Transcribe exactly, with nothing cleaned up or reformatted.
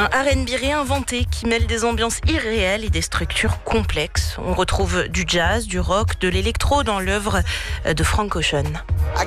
R and B réinventé qui mêle des ambiances irréelles et des structures complexes. On retrouve du jazz, du rock, de l'électro dans l'œuvre de Frank Ocean.